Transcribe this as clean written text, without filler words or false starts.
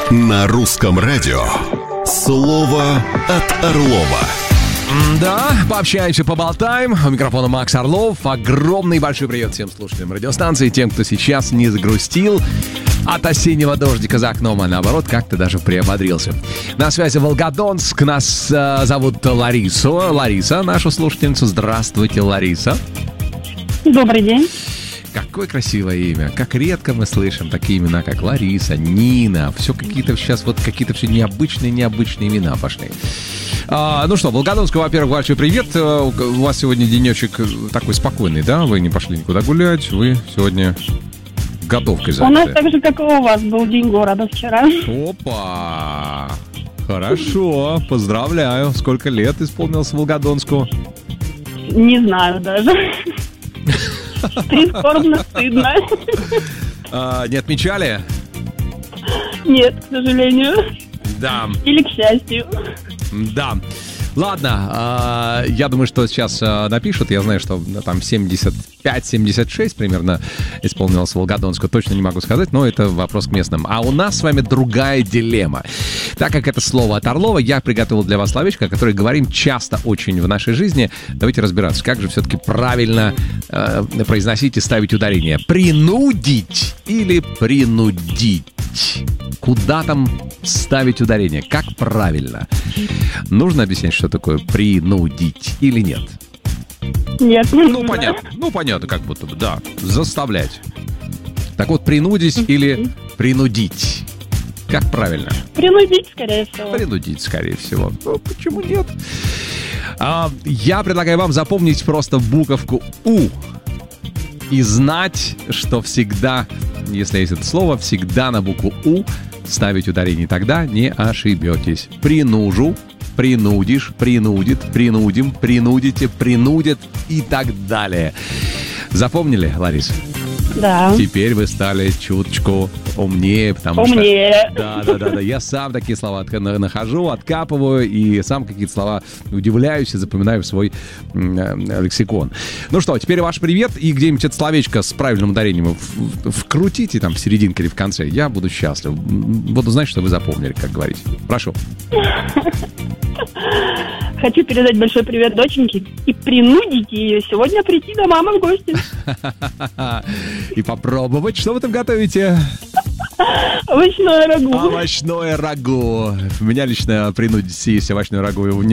На русском радио слово от Орлова. Да, пообщаемся, поболтаем. У микрофона Макс Орлов. Огромный большой привет всем слушателям радиостанции, тем, кто сейчас не загрустил от осеннего дождика за окном, а наоборот, как-то даже приободрился. На связи Волгодонск. Нас зовут Лариса, нашу слушательницу. Здравствуйте, Лариса. Добрый день. Какое красивое имя. Как редко мы слышим такие имена, как Лариса, Нина. Все какие-то сейчас вот какие-то все необычные имена пошли. Ну что, Волгодонску, во-первых, большой привет. У вас сегодня денечек такой спокойный, да? Вы не пошли никуда гулять, вы сегодня готовкой заняты. У нас так же, как и у вас, был День города вчера. Опа! Хорошо, поздравляю. Сколько лет исполнилось Волгодонску? Не знаю даже. Прискорбно стыдно. Не отмечали? Нет, к сожалению. Да. Или к счастью. Да. Ладно, я думаю, что сейчас напишут. Я знаю, что там 75-76 примерно исполнилось Волгодонску. Точно не могу сказать, но это вопрос к местным. А у нас с вами другая дилемма. Так как это слово от Орлова, я приготовил для вас словечко, которое говорим часто очень в нашей жизни. Давайте разбираться, как же все-таки правильно произносить и ставить ударение. Принудить или принудить? Куда там ставить ударение? Как правильно? Нужно объяснять, что такое принудить или нет? Нет. Ну, понятно. Ну, понятно, как будто бы, да. Заставлять. Так вот, принудить или принудить? Как правильно? Принудить, скорее всего. Принудить, скорее всего. Ну, почему нет? Я предлагаю вам запомнить просто буковку «У» и знать, что всегда, если есть это слово, всегда на букву «У» ставить ударение, тогда не ошибетесь. Принужу, принудишь, принудит, принудим, принудите, принудят и так далее. Запомнили, Лариса? Да. Теперь вы стали чуточку умнее, потому что... Да. Я сам такие слова нахожу, откапываю, и сам какие-то слова удивляюсь и запоминаю в свой лексикон. Ну что, теперь ваш привет, и где-нибудь это словечко с правильным ударением вкрутите там в серединке или в конце. Я буду счастлив. Буду знать, что вы запомнили, как говорить. Прошу. Хочу передать большой привет доченьке и принудить ее сегодня прийти до мамы в гости. И попробовать. Что вы там готовите? Овощное рагу. Овощное рагу. Меня лично принудить съесть овощное рагу